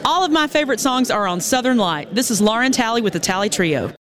All of my favorite songs are on Southern Light. This is Lauren Talley with the Talley Trio.